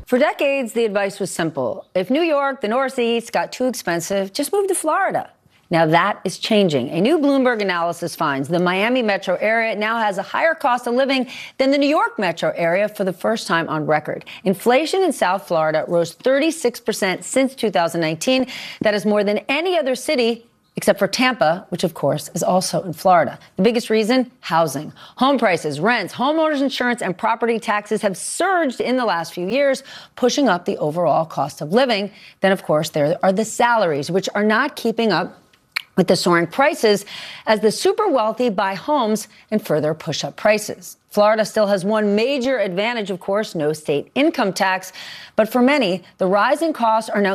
For decades, the advice was simple. If New York, the Northeast, got too expensive, just move to Florida. Now that is changing. A new Bloomberg analysis finds the Miami metro area now has a higher cost of living than the New York metro area for the first time on record. Inflation in South Florida rose 36% since 2019. That is more than any other city except for Tampa, which, of course, is also in Florida. The biggest reason? Housing. Home prices, rents, homeowners insurance, and property taxes have surged in the last few years, pushing up the overall cost of living. Then, of course, there are the salaries, which are not keeping up with the soaring prices as the super wealthy buy homes and further push up prices. Florida still has one major advantage, of course, no state income tax. But for many, the rising costs are now